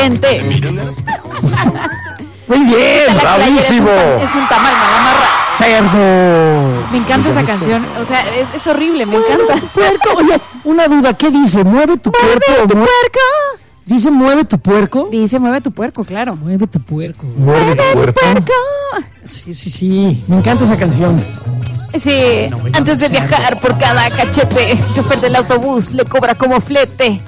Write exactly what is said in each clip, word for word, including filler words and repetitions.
gente. Muy bien, bravísimo. Es un, es un tamal, me amarra. Cerdo. Me encanta esa canción, o sea, es, es horrible, me Mueve encanta. tu puerco. Oye, una duda, ¿qué dice? ¿Mueve tu ¡Mueve puerco? tu ¿Mue- puerco! ¿Dice mueve tu puerco? Dice, mueve tu puerco, claro. Mueve tu puerco. Muerde tu puerco. ¡Puerco! Sí, sí, sí. Me encanta esa canción. Sí, No, bueno, antes de cerdo. viajar por cada cachete, el chofer del autobús le cobra como flete.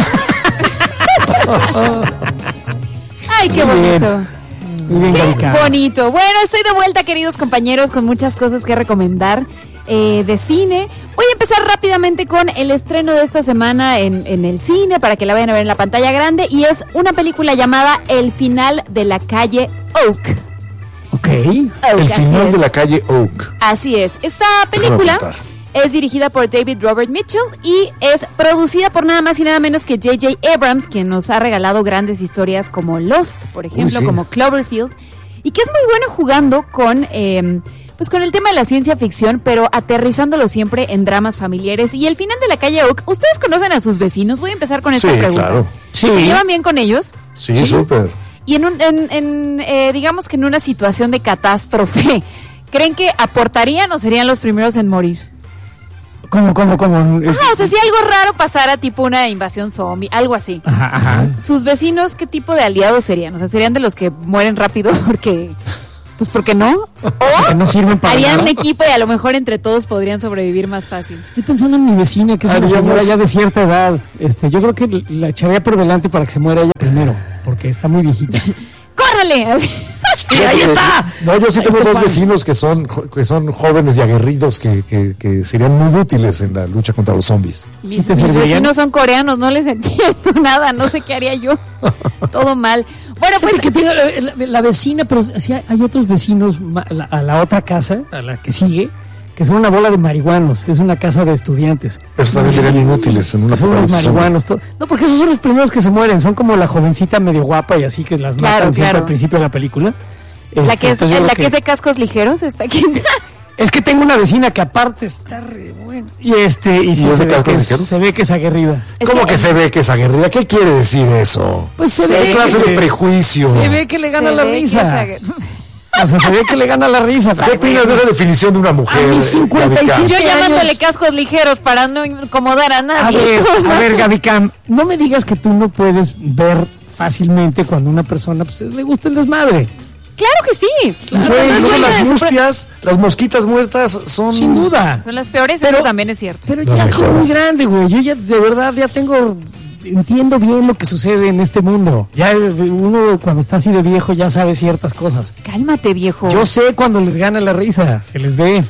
Ay, qué Muy bien. bonito. Muy bien, Qué Gabrica. bonito. Bueno, estoy de vuelta, queridos compañeros, con muchas cosas que recomendar eh, de cine. Voy a empezar rápidamente con el estreno de esta semana en, en el cine, para que la vayan a ver en la pantalla grande, y es una película llamada El final de la calle Oak. Ok. Oak, El así final es. de la calle Oak. Así es. Esta película apuntar. es dirigida por David Robert Mitchell y es producida por nada más y nada menos que J J Abrams, quien nos ha regalado grandes historias como Lost, por ejemplo, sí. como Cloverfield, y que es muy bueno jugando con, eh, pues con el tema de la ciencia ficción, pero aterrizándolo siempre en dramas familiares. Y El final de la calle Oak, ¿ustedes conocen a sus vecinos? Voy a empezar con esta Sí, pregunta. claro. Sí. ¿Se llevan bien con ellos? Sí, súper. Y en, un, en, en eh, digamos que en una situación de catástrofe, ¿creen que aportarían o serían los primeros en morir? ¿Cómo, cómo, cómo? Ajá, o sea, si algo raro pasara, tipo una invasión zombie, algo así. Ajá, ajá. ¿Sus vecinos qué tipo de aliados serían? O sea, ¿serían de los que mueren rápido porque, pues porque no? Que no sirven para Harían nada. equipo y a lo mejor entre todos podrían sobrevivir más fácil. Estoy pensando en mi vecina, que es una Haríamos- señora ya de cierta edad. Este, yo creo que la echaría por delante para que se muera ella primero, porque está muy viejita. ¡Córrele! Así. Sí, ahí está. No, yo sí Ahí tengo está dos Juan. vecinos que son jo- que son jóvenes y aguerridos que, que, que serían muy útiles en la lucha contra los zombies. ¿Sí Mis, te mis servirían? vecinos son coreanos, no les entiendo nada, no sé qué haría yo. Todo mal. Bueno, pues Fíjate que tenga la, la- la vecina, pero sí hay hay otros vecinos ma- la- a la otra casa, a la que sigue, que son una bola de marihuanos. Es una casa de estudiantes. Eso también serían inútiles en una Son unos apocalipsis zombie. marihuanos. to- No, porque esos son los primeros que se mueren. Son como la jovencita medio guapa y así que las Claro, matan siempre claro. al principio de la película. la Este, que es, entonces yo la creo que es de cascos ligeros está aquí. Es que tengo una vecina que aparte está re buena. Y este, y sí, ¿Y es se, de ve cascos que es, ligeros? se ve que es aguerrida. Es ¿Cómo que- que se ve que es aguerrida? ¿Qué quiere decir eso? Pues se ¿Qué ve clase que- de prejuicio? Se ve que le gana Se la ve que risa. es aguer- O sea, se ve que le gana la risa. ¿Qué opinas de esa definición de una mujer? A mis cincuenta y Gabrica? siete Yo llamándole años. cascos ligeros para no incomodar a A nadie. ver, a ver, Gaby Cam, no me digas que tú no puedes ver fácilmente cuando una persona pues, es- le gusta el desmadre. Claro que sí. Güey, Pero es luego dueña las de su pro- mustias, las mosquitas muertas son... Sin duda. Son las peores, Pero- eso también es cierto. Pero No ya me estoy jodas. muy grande, güey. Yo ya, de verdad, ya tengo... Entiendo bien lo que sucede en este mundo. Ya eh, uno cuando está así de viejo ya sabe ciertas cosas. Cálmate, viejo. Yo sé cuando les gana la risa, se les ve.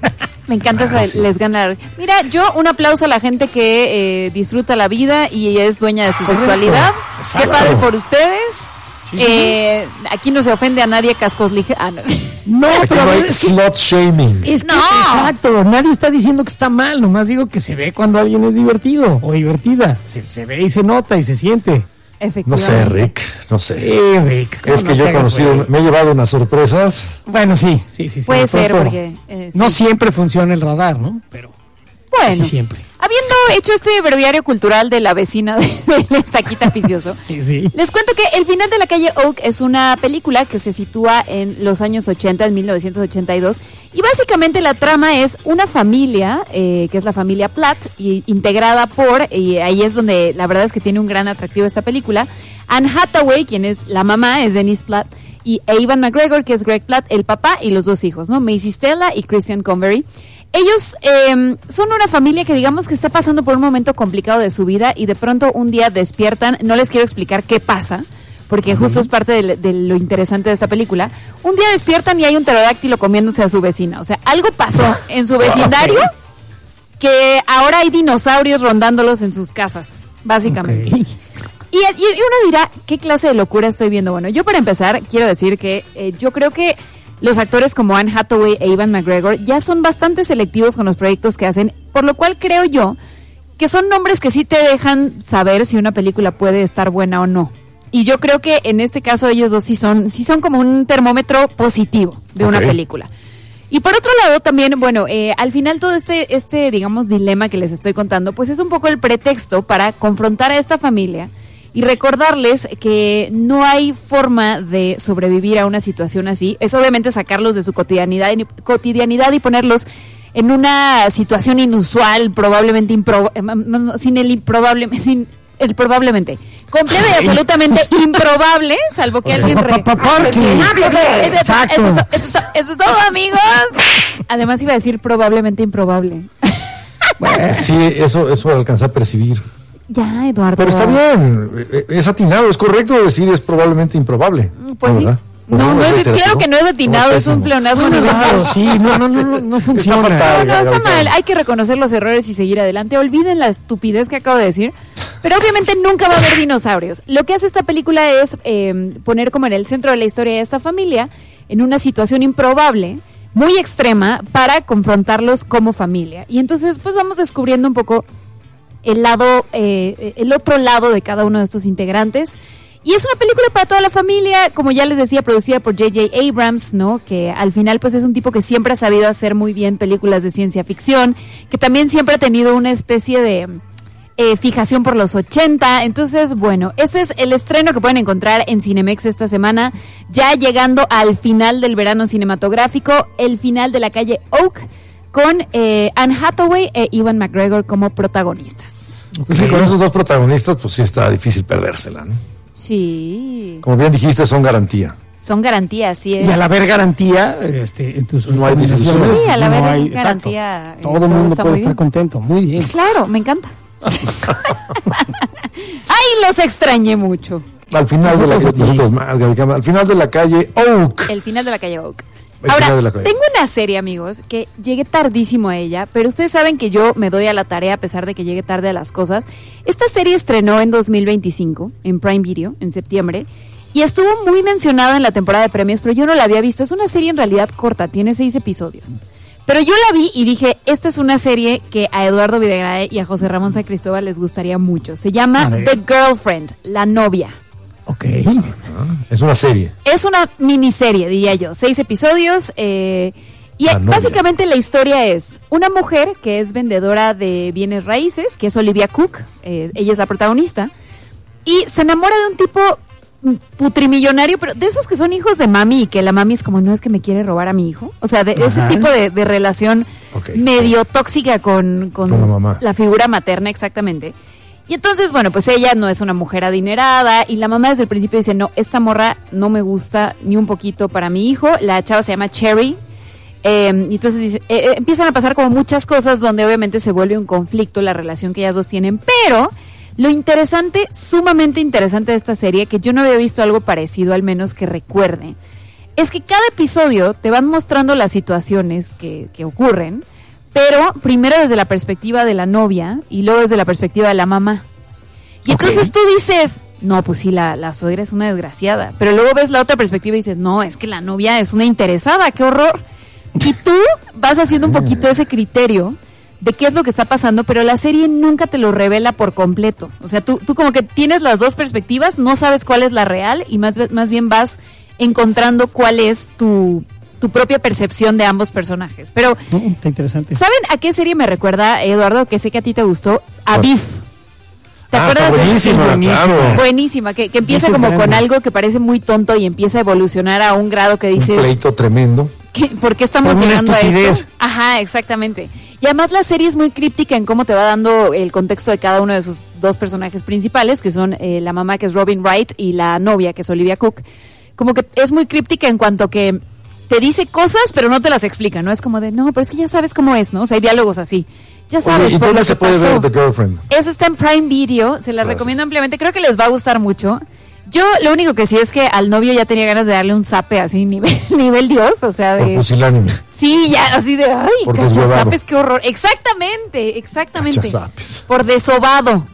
Me encanta Ah, esa- sí. les ganar. Mira, yo un aplauso a la gente que eh, disfruta la vida y es dueña de su Correcto. sexualidad. Qué Exacto. padre por ustedes. Sí, sí. Eh, aquí no se ofende a nadie, cascos ligeros. Ah, no. No, Aquí pero a no hay ver, es que, slut shaming. es que- No. exacto, nadie está diciendo que está mal, nomás digo que se ve cuando alguien es divertido o divertida. Se, se ve y se nota y se siente. No Efectivamente. sé, Rick, no sé. Sí, Rick. ¿cómo Es que no yo te he hagas, conocido, güey? me he llevado unas sorpresas. Bueno, sí, sí, sí. sí, Puede de ser, pronto, porque, eh, no sí. siempre funciona el radar, ¿no? Pero Bueno, casi siempre. habiendo hecho este breviario cultural de la vecina de, de Estaquita Picioso, Sí, sí. les cuento que El final de la calle Oak es una película que se sitúa en los años ochenta, en mil novecientos ochenta y dos, y básicamente la trama es una familia, eh, que es la familia Platt, y integrada por, y ahí es donde la verdad es que tiene un gran atractivo esta película, Anne Hathaway, quien es la mamá, es Denise Platt, y Evan McGregor, que es Greg Platt, el papá, y los dos hijos, ¿no? Macy Stella y Christian Convery. Ellos eh, son una familia que digamos que está pasando por un momento complicado de su vida y de pronto un día despiertan, no les quiero explicar qué pasa, porque justo es parte de, de lo interesante de esta película. Un día despiertan y hay un pterodáctilo comiéndose a su vecina, o sea, algo pasó en su vecindario que ahora hay dinosaurios rondándolos en sus casas, básicamente. Ok. Y, y- y uno dirá, ¿qué clase de locura estoy viendo? Bueno, yo para empezar quiero decir que eh, yo creo que los actores como Anne Hathaway e Evan McGregor ya son bastante selectivos con los proyectos que hacen, por lo cual creo yo que son nombres que sí te dejan saber si una película puede estar buena o no. Y yo creo que en este caso ellos dos sí son, sí son como un termómetro positivo de una Ok. película. Y por otro lado también, bueno, eh, al final todo este, este, digamos, dilema que les estoy contando, pues es un poco el pretexto para confrontar a esta familia y recordarles que no hay forma de sobrevivir a una situación así. Es obviamente sacarlos de su cotidianidad y, cotidianidad y ponerlos en una situación inusual, probablemente impro, no, no, sin el improbable, sin el probablemente, completa y absolutamente improbable, salvo que alguien re... Exacto. Eso es todo, amigos. Además iba a decir probablemente improbable. Bueno, sí, eso, eso alcanza a percibir. Ya, Eduardo. Pero está bien, es atinado, es correcto decir es probablemente improbable. Pues ¿no, sí. verdad? No, no es, claro que no es atinado, es un pleonasmo. Claro, sí, no, no, no, no, no funciona. Está fatal, No, no, está mal. Hay que reconocer los errores y seguir adelante. Olviden la estupidez que acabo de decir. Pero obviamente nunca va a haber dinosaurios. Lo que hace esta película es eh, poner como en el centro de la historia de esta familia en una situación improbable, muy extrema, para confrontarlos como familia. Y entonces pues vamos descubriendo un poco el lado, eh, el otro lado de cada uno de estos integrantes. Y es una película para toda la familia, como ya les decía, producida por J J Abrams, ¿no? Que al final pues es un tipo que siempre ha sabido hacer muy bien películas de ciencia ficción, que también siempre ha tenido una especie de eh, fijación por los ochenta. Entonces, bueno, ese es el estreno que pueden encontrar en Cinemex esta semana, ya llegando al final del verano cinematográfico, el final de La Calle Oak, con eh, Anne Hathaway e Ewan McGregor como protagonistas. Okay. Sí, con esos dos protagonistas, pues sí está difícil perdérsela, ¿no? Sí. Como bien dijiste, son garantía. Son garantías, sí es. Y al haber garantía, este, en tus no hay recomendaciones, sí, al haber no hay, garantía, exacto. Todo el mundo puede estar contento. Muy bien. Claro, me encanta. Ay, los extrañé mucho. Al final de la calle, nosotros más, Gaby Cama, al final de La Calle Oak. El final de La Calle Oak. El Ahora, final de La Calle. tengo una serie, amigos, que llegué tardísimo a ella, pero ustedes saben que yo me doy a la tarea a pesar de que llegue tarde a las cosas. Esta serie estrenó en dos mil veinticinco, en Prime Video, en septiembre, y estuvo muy mencionada en la temporada de premios, pero yo no la había visto. Es una serie en realidad corta, tiene seis episodios. Pero yo la vi y dije, esta es una serie que a Eduardo Videgaray y a José Ramón San Cristóbal les gustaría mucho. Se llama The Girlfriend, La Novia. Ok. Es una serie. Es una miniserie, diría yo. Seis episodios. Eh, y La básicamente la historia es una mujer que es vendedora de bienes raíces, que es Olivia Cook. Eh, ella es la protagonista. Y se enamora de un tipo putrimillonario, pero de esos que son hijos de mami y que la mami es como, no, es que me quiere robar a mi hijo. O sea, de Ajá. ese tipo de, de relación okay. medio tóxica con, con, con la, mamá. La figura materna, exactamente. Y entonces, bueno, pues ella no es una mujer adinerada y la mamá desde el principio dice, no, esta morra no me gusta ni un poquito para mi hijo. La chava se llama Cherry. Eh, y entonces dice, eh, empiezan a pasar como muchas cosas donde obviamente se vuelve un conflicto la relación que ellas dos tienen, pero lo interesante, sumamente interesante de esta serie, que yo no había visto algo parecido, al menos que recuerde, es que cada episodio te van mostrando las situaciones que, que ocurren, pero primero desde la perspectiva de la novia y luego desde la perspectiva de la mamá. Y okay. entonces tú dices, no, pues sí, la, la suegra es una desgraciada, pero luego ves la otra perspectiva y dices, no, es que la novia es una interesada, qué horror. Y tú vas haciendo un poquito ese criterio de qué es lo que está pasando, pero la serie nunca te lo revela por completo. O sea, tú, tú como que tienes las dos perspectivas, no sabes cuál es la real y más, más bien vas encontrando cuál es tu, tu propia percepción de ambos personajes. Pero, uh, está interesante. ¿Saben a qué serie me recuerda, Eduardo? Que sé que a ti te gustó. A Beef. ¿Te ah, acuerdas buenísima, de esa? Claro. Buenísima, que, que empieza como con algo que parece muy tonto y empieza a evolucionar a un grado que dices... Un pleito tremendo. ¿Qué, ¿Por qué estamos Por llegando a esto? Ajá, exactamente. Y además la serie es muy críptica en cómo te va dando el contexto de cada uno de sus dos personajes principales, que son eh, la mamá, que es Robin Wright, y la novia, que es Olivia Cook. Como que es muy críptica en cuanto que te dice cosas, pero no te las explica, ¿no? Es como de, no, pero es que ya sabes cómo es, ¿no? O sea, hay diálogos así. Ya sabes. Oye, ¿y dónde se puede ver The Girlfriend? Esa está en Prime Video, se la Gracias. recomiendo ampliamente. Creo que les va a gustar mucho. Yo lo único que sí es que al novio ya tenía ganas de darle un zape así, nivel, nivel Dios, o sea, de... Por pusilánime. Sí, ya, así de, ay, Por cachazapes, qué horror. Exactamente, exactamente. Cachazapes. Por desobado.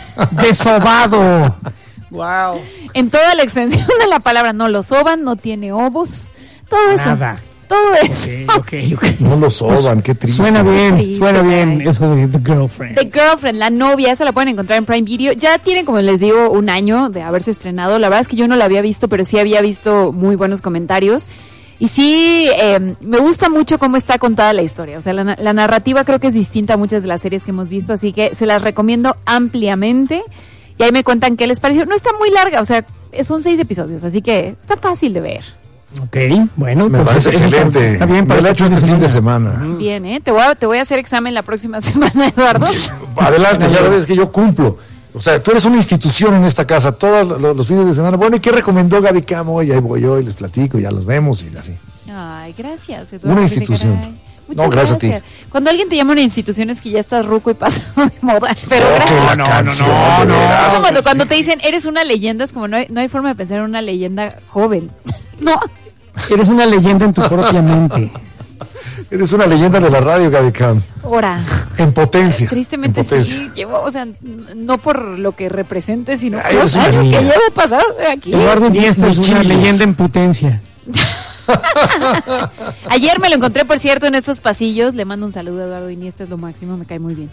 Desobado. Wow. En toda la extensión de la palabra, no lo soban, no tiene ovos, todo eso. Nada. Todo eso. Okay, okay, okay. No lo soban, pues, qué triste. Suena bien, triste, suena bien caray. eso de The Girlfriend. The Girlfriend, la novia, esa la pueden encontrar en Prime Video. Ya tiene, como les digo, un año de haberse estrenado. La verdad es que yo no la había visto, pero sí había visto muy buenos comentarios. Y sí, eh, me gusta mucho cómo está contada la historia. O sea, la, la narrativa creo que es distinta a muchas de las series que hemos visto, así que se las recomiendo ampliamente. y ahí me cuentan qué les pareció. No está muy larga, o sea, son seis episodios, así que está fácil de ver. Ok, bueno. Me pues parece eso excelente. Está, está bien me para lo he el hecho este fin de semana. Bien, ¿eh? Te voy, a, te voy a hacer examen la próxima semana, Eduardo. Adelante, ya ves que yo cumplo. O sea, tú eres una institución en esta casa todos los, los fines de semana. Bueno, ¿y qué recomendó Gaby Camo? Y ahí voy yo y les platico, ya los vemos y así. Ay, gracias, Eduardo. Una institución. Muchas no, gracias, gracias a ti. Cuando alguien te llama una institución es que ya estás ruco y pasado de moda. Pero Oh, gracias. la no, canción, no, de no, veras. Es como cuando, cuando te dicen eres una leyenda, es como no hay, no hay forma de pensar en una leyenda joven. No. Eres una leyenda en tu propia mente. Eres una leyenda de la radio, Gaby Cam. Ahora. En potencia. Tristemente en potencia. sí, llevo, o sea, n- no por lo que represente, sino Ay, por los eres una años que niña. llevo pasado aquí. Eduardo Iniesta es una chilles. leyenda en potencia. Ayer me lo encontré, por cierto, en estos pasillos. Le mando un saludo a Eduardo Iniesta, es lo máximo, me cae muy bien.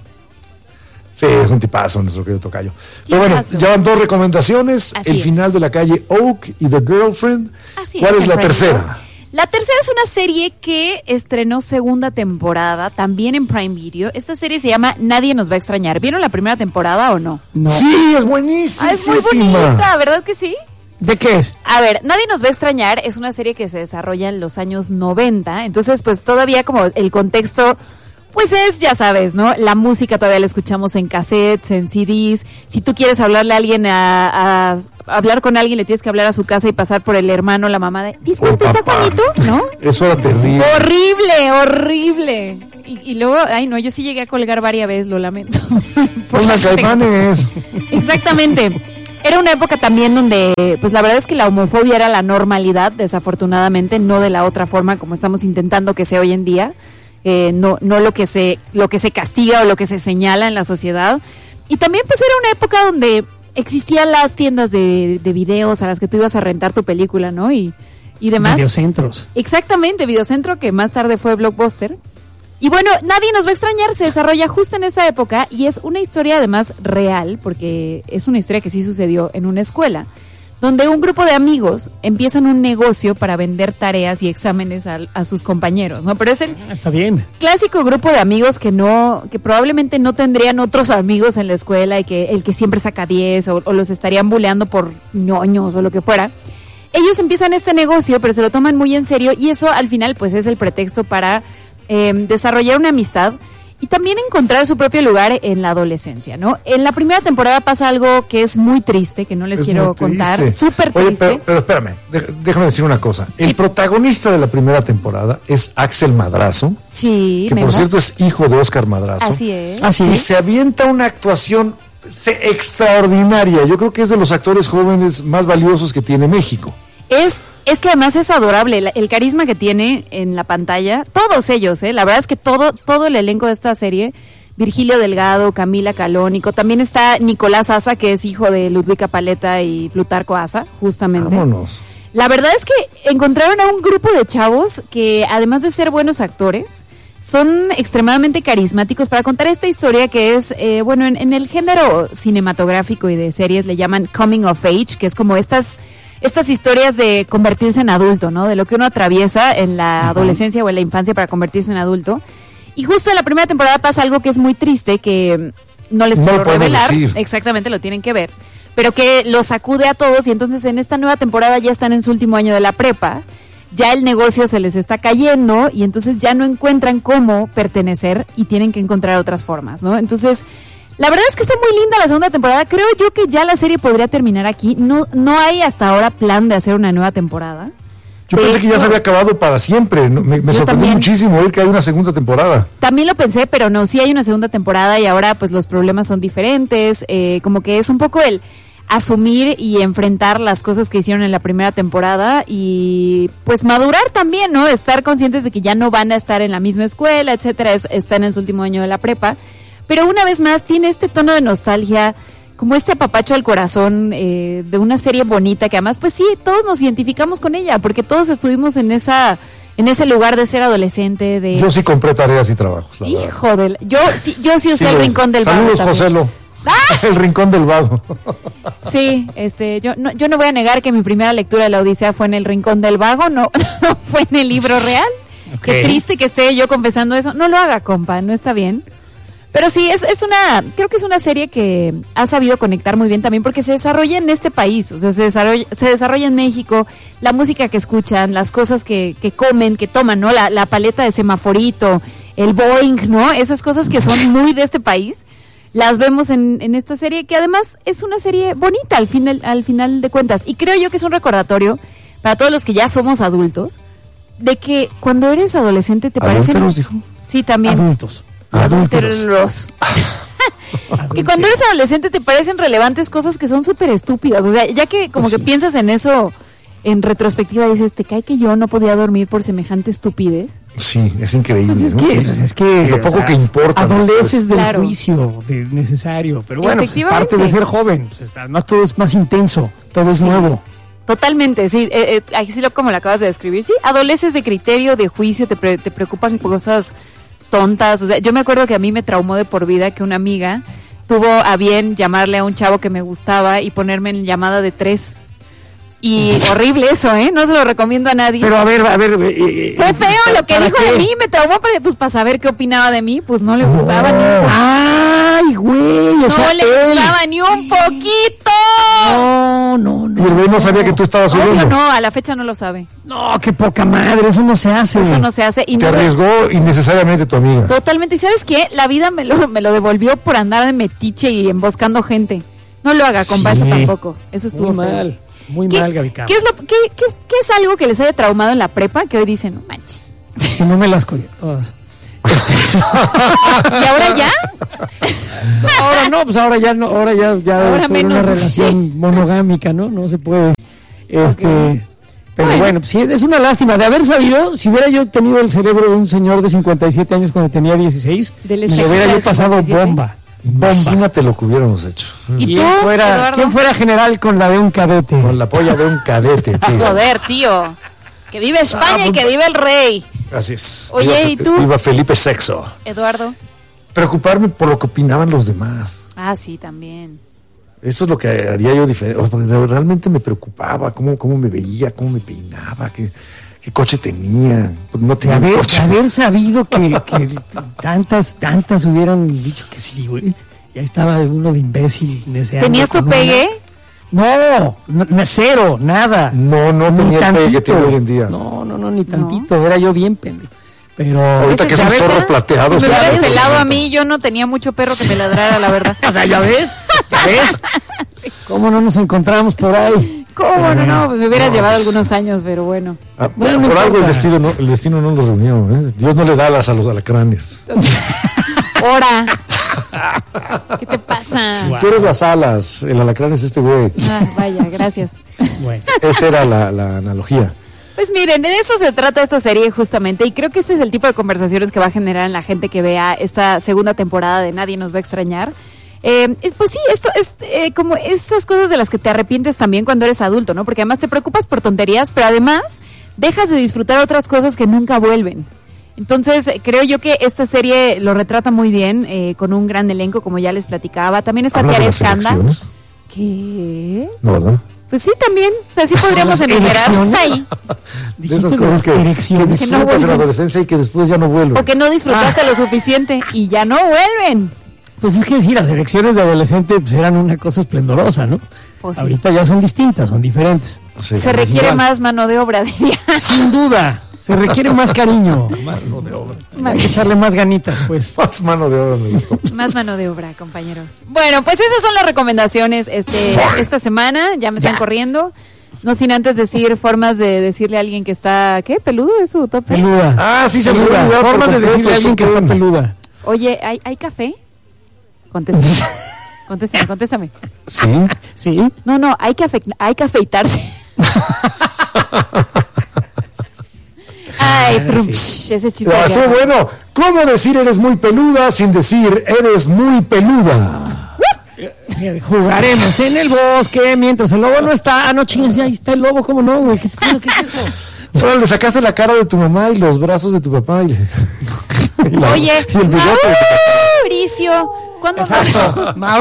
Sí, es un tipazo nuestro querido tocayo. Pero bueno, Tipazo. ya van dos recomendaciones. Así El es. final de la calle Oak y The Girlfriend. Así ¿Cuál es, el la Prime tercera? Video. La tercera es una serie que estrenó segunda temporada, también en Prime Video. Esta serie se llama Nadie nos va a extrañar. ¿Vieron la primera temporada o no? No. Sí, es buenísima. Ah, es muy bonita, ¿verdad que sí? ¿De qué es? A ver, Nadie nos va a extrañar es una serie que se desarrolla en los años noventa, entonces pues todavía como el contexto, pues es, ya sabes, ¿no? La música todavía la escuchamos en cassettes, en C Ds. Si tú quieres hablarle a alguien, a, a hablar con alguien, le tienes que hablar a su casa y pasar por el hermano, la mamá de, disculpe, O ¿está papá. Juanito? ¿No? Eso era terrible. Horrible, horrible. Y, y luego, ay no, yo sí llegué a colgar varias veces, lo lamento. Por una Caifanes. Exactamente. Era una época también donde, pues la verdad es que la homofobia era la normalidad, desafortunadamente, no de la otra forma como estamos intentando que sea hoy en día, eh, no, no lo que se, lo que se castiga o lo que se señala en la sociedad. Y también pues era una época donde existían las tiendas de, de videos a las que tú ibas a rentar tu película, ¿no? Y, y demás. Videocentros. Exactamente, Videocentro, que más tarde fue Blockbuster. Y bueno, Nadie nos va a extrañar, se desarrolla justo en esa época y es una historia además real, porque es una historia que sí sucedió en una escuela, donde un grupo de amigos empiezan un negocio para vender tareas y exámenes a, a sus compañeros, ¿no? Pero es el Ah, está bien. clásico grupo de amigos que no, que probablemente no tendrían otros amigos en la escuela y que el que siempre saca diez o, o los estarían buleando por ñoños o lo que fuera. Ellos empiezan este negocio, pero se lo toman muy en serio y eso al final pues es el pretexto para eh, desarrollar una amistad y también encontrar su propio lugar en la adolescencia, ¿no? En la primera temporada pasa algo que es muy triste, que no les Es quiero muy contar, triste. súper Oye, triste. pero, pero espérame, de- déjame decir una cosa. Sí. El protagonista de la primera temporada es Axel Madrazo, Sí, que Memo. por cierto es hijo de Oscar Madrazo. Así es. Así Y es. se avienta una actuación se- extraordinaria. Yo creo que es de los actores jóvenes más valiosos que tiene México. Es, es que además es adorable, la- el carisma que tiene en la pantalla, todos ellos, ¿eh? La verdad es que todo, todo el elenco de esta serie, Virgilio Delgado, Camila Calónico, también está Nicolás Asa, que es hijo de Ludwika Paleta y Plutarco Asa, justamente. Vámonos. La verdad es que encontraron a un grupo de chavos que, además de ser buenos actores, son extremadamente carismáticos para contar esta historia que es, eh, bueno, en, en el género cinematográfico y de series le llaman coming of age, que es como estas, estas historias de convertirse en adulto, ¿no? De lo que uno atraviesa en la adolescencia o en la infancia para convertirse en adulto. Y justo en la primera temporada pasa algo que es muy triste, que mm, no les No quiero lo podemos revelar. decir. Exactamente, lo tienen que ver. Pero que los sacude a todos y entonces en esta nueva temporada ya están en su último año de la prepa. Ya el negocio se les está cayendo y entonces ya no encuentran cómo pertenecer y tienen que encontrar otras formas, ¿no? Entonces, la verdad es que está muy linda la segunda temporada. Creo yo que ya la serie podría terminar aquí. No, no hay hasta ahora plan de hacer una nueva temporada. Yo De pensé que ya hecho, se había acabado para siempre. No, Me, me Yo sorprendió también. muchísimo oír que hay una segunda temporada. También lo pensé, pero no, sí hay una segunda temporada y ahora pues los problemas son diferentes, eh, como que es un poco el asumir y enfrentar las cosas que hicieron en la primera temporada y pues madurar también, ¿no? Estar conscientes de que ya no van a estar en la misma escuela, etcétera, es- están en su último año de la prepa, pero una vez más tiene este tono de nostalgia, como este apapacho al corazón eh, de una serie bonita que además pues sí, todos nos identificamos con ella, porque todos estuvimos en esa en ese lugar de ser adolescente, de Yo sí compré tareas y trabajos. La verdad. hijo del, yo sí, yo sí usé Sí, el lo es. rincón del vago. Saludos, también. Joselo. El rincón del vago. Sí, este, yo no, yo no voy a negar que mi primera lectura de la Odisea fue en el rincón del vago, no, no fue en el libro real. Ok. Qué triste que esté yo confesando eso. No lo haga, compa, no está bien. Pero sí, es, es una, creo que es una serie que ha sabido conectar muy bien también porque se desarrolla en este país, o sea, se desarrolla, se desarrolla en México, la música que escuchan, las cosas que, que comen, que toman, ¿no? La, la paleta de semaforito, el Boeing, ¿no? Esas cosas que son muy de este país, las vemos en, en esta serie, que además es una serie bonita al final, al final de cuentas. Y creo yo que es un recordatorio para todos los que ya somos adultos, de que cuando eres adolescente te parecen... ¿Adúlteros, dijo? Sí, también. Adultos. Adúlteros. Que cuando eres adolescente te parecen relevantes cosas que son súper estúpidas. O sea, ya que como Pues que sí. piensas en eso en retrospectiva, dices, ¿te cae que yo no podía dormir por semejante estupidez? Sí, es increíble. Pues es ¿no? que, pues es que Lo poco que importa, ¿no? adoleces del Claro. juicio de necesario, pero bueno, pues, Efectivamente. parte de ser joven, pues, además todo es más intenso, todo es Sí. nuevo. Totalmente, sí, eh, eh, así lo como lo acabas de describir, sí, adoleces de criterio, de juicio, te, pre- te preocupan cosas tontas, o sea, yo me acuerdo que a mí me traumó de por vida que una amiga tuvo a bien llamarle a un chavo que me gustaba y ponerme en llamada de tres, y horrible eso, ¿eh? No se lo recomiendo a nadie. Pero a ver, a ver, eh, Fue feo lo que ¿para dijo qué? de mí, me traumó para, pues, para saber qué opinaba de mí, pues no le gustaba ni un poquito. Ay, güey, o sea, No le él- gustaba ni un poquito. No, no, no. Y el güey no sabía que tú estabas Obvio oyendo. no, a la fecha no lo sabe. No, qué poca madre, eso no se hace. Eso no se hace. Y Te no se- arriesgó innecesariamente tu amiga. Totalmente. ¿Y sabes qué? La vida me lo, me lo devolvió por andar de metiche y emboscando gente. No lo haga, compa, Sí. eso tampoco. Eso estuvo Muy feo. mal, muy ¿Qué, mal, Gaby Cam. ¿qué es, lo, qué, qué, qué es algo que les haya traumado en la prepa que hoy dicen, no manches? Que no me las colgué todas. ¿Y ahora ya? No, ahora no, pues ahora ya no, ahora ya, ya Ahora estoy en una menos, relación monogámica, ¿no? No se puede. Este, Ok. pero Bueno. bueno, pues sí, es una lástima de haber sabido, si hubiera yo tenido el cerebro de un señor de cincuenta y siete años cuando tenía dieciséis, Del me espejito hubiera yo de pasado cincuenta y siete. bomba. Bomba. Imagínate lo que hubiéramos hecho. ¿Y ¿Quién tú, fuera, Eduardo? ¿Quién fuera general con la de un cadete? Con la polla de un cadete, tío. Joder, tío. Que vive España y que vive el rey. Así es. Oye, Viva- ¿y tú? Viva Felipe sexto. Eduardo. Preocuparme por lo que opinaban los demás. Ah, sí, también. Eso es lo que haría yo diferente. O sea, realmente me preocupaba cómo, cómo me veía, cómo me peinaba, qué, qué coche tenía. No De tenía haber, coche. de haber sabido que, que tantas, tantas hubieran dicho que sí, güey. Ya estaba uno de imbécil. neceando ¿Tenías tu con una- pegue? No, no, no, cero, nada. No, no Ni tenía el pegue que tantito. tiene hoy en día. No, no, no, ni tantito. Era yo bien pendejo. Pero. Ahorita que es un ¿Sabes? zorro plateado. Si me está hubieras loco. pelado a mí, yo no tenía mucho perro que me ladrara, la verdad. O sea, ¿ya ves? ¿Ya ves? ¿Cómo no nos encontramos por ahí? ¿Cómo no? No, pues me hubieras No, llevado pues- algunos años, pero bueno. Ah, Bueno, por no algo el importa. destino, no, el destino no los reunió. ¿eh? Dios no le da alas a los alacranes. ¡Hora! ¿Qué te pasa? Guau. Tú eres las alas, el alacrán es este güey. Ah, vaya, gracias. Bueno. Esa era la, la analogía. Pues miren, de eso se trata esta serie justamente, y creo que este es el tipo de conversaciones que va a generar en la gente que vea esta segunda temporada de Nadie nos va a extrañar. Eh, eh, pues sí, esto es eh, como estas cosas de las que te arrepientes también cuando eres adulto, ¿no? Porque además te preocupas por tonterías, pero además dejas de disfrutar otras cosas que nunca vuelven. Entonces, eh, creo yo que esta serie lo retrata muy bien, eh, con un gran elenco, como ya les platicaba. También está ¿Habla de Tiare las Escanda. elecciones? ¿Qué? No, ¿verdad? Pues sí, también. O sea, sí podríamos ¿Las enumerar. elecciones? Ay, De esas Dijiste cosas las que, que erecciones. disfrutas Que no en la vuelven. adolescencia y que después ya no vuelven. o que no disfrutaste lo suficiente y ya no vuelven. Pues es que sí, las elecciones de adolescente pues, eran una cosa esplendorosa, ¿no? Pues sí. Ahorita ya son distintas, son diferentes. Sí. Se requiere igual. más mano de obra, diría. Sin duda, se requiere más cariño. Mano de obra. Hay que echarle más ganitas, pues. Más mano de obra me gustó. Más mano de obra, compañeros. Bueno, pues esas son las recomendaciones este esta semana. Ya me están Ya. corriendo. No sin antes decir formas de decirle a alguien que está, ¿qué? ¿Peludo? ¿Es su top? Peluda. Ah, sí, se me peluda. olvidó por Formas de completo, decirle a alguien que está tú. peluda. Oye, ¿hay, ¿hay café? Contéstame. Contéstame, contéstame. Sí. Sí. No, no, hay que, afe- hay que afeitarse. Ay, trum, ese chiste. Ah, de estuvo viejo. bueno. ¿Cómo decir eres muy peluda sin decir eres muy peluda? Jugaremos en el bosque mientras el lobo no está. Ah, no chingues, ahí está el lobo, ¿cómo no, güey? ¿Qué, qué, qué es eso? Ahora le sacaste la cara de tu mamá y los brazos de tu papá. Y, y la- Oye, y el bigote de tu papá. Mauricio, ¿cuándo Exacto. Mau.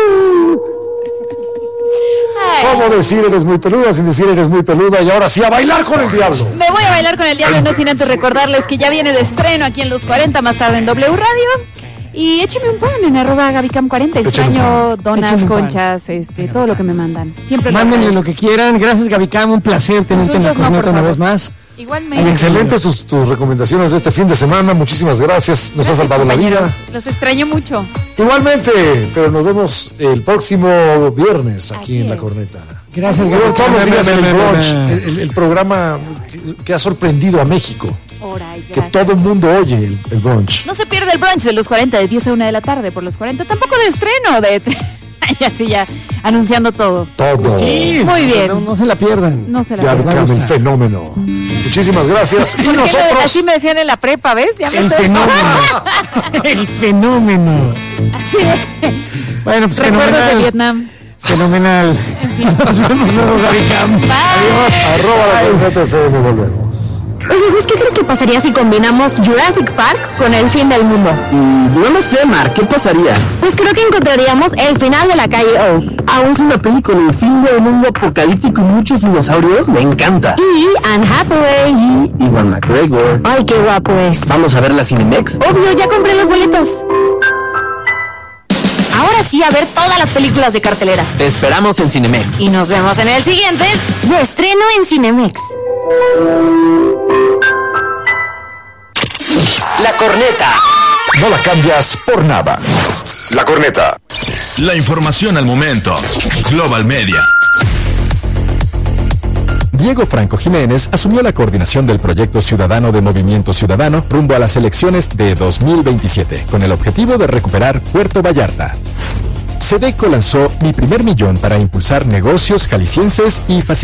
Ay, ¿Cómo decir eres muy peluda sin decir eres muy peluda? Y ahora sí, a bailar con el diablo. me voy a bailar con el diablo, no sin antes recordarles que ya viene de estreno aquí en Los cuarenta, más tarde en W Radio. Y écheme un pan en arroba Gabicam cuarenta. Extraño donas, conchas, este, todo lo que me mandan. Siempre Mándenle lo que quieran. Gracias, Gabicam. Un placer tenerte en la corneta no, una vez más. Igualmente. Excelentes tus, tus recomendaciones de este fin de semana. Muchísimas gracias. Nos gracias, ha salvado la vida. Los extraño mucho. Igualmente, pero nos vemos el próximo viernes aquí Así en es. La Corneta. Gracias, Gabicam. Todos los días el Gabicam. brunch, el, el programa que, que ha sorprendido a México. Oray, Que todo el mundo oye el, el brunch. No se pierde el brunch de los cuarenta, de diez a una de la tarde por los cuarenta. Tampoco de estreno, de... Y así ya, anunciando todo. Todo. Sí, Muy bien. No, no se la pierdan. No se la Ya pierdan. Gabicam, el fenómeno. Muchísimas gracias. Y ¿Por qué me- nosotros. así me decían en la prepa, ¿ves? Ya me El estoy- fenómeno. El fenómeno. Así es. Bueno, pues Recuerdos de fenomenal. Vietnam. Fenomenal. Nos vemos luego, Gabicam. Bye. Arroba La Corneta F M, volvemos. Oye, Gus, ¿qué crees que pasaría si combinamos Jurassic Park con el fin del mundo? Mm, yo no sé, Mar, ¿qué pasaría? Pues creo que encontraríamos el final de la calle Oak. Ah, es una película, el fin de un mundo apocalíptico y muchos dinosaurios. Me encanta. Y Anne Hathaway. Y Iwan McGregor. Ay, qué guapo es. Vamos a ver la Cinemex. Obvio, ya compré los boletos. Ahora sí, a ver todas las películas de cartelera. Te esperamos en Cinemex. Y nos vemos en el siguiente de estreno en Cinemex. La Corneta. No la cambias por nada. La Corneta. La información al momento. Global Media. Diego Franco Jiménez asumió la coordinación del proyecto ciudadano de Movimiento Ciudadano rumbo a las elecciones de dos mil veintisiete, con el objetivo de recuperar Puerto Vallarta. Sedeco lanzó Mi Primer Millón para impulsar negocios jaliscienses y facilitar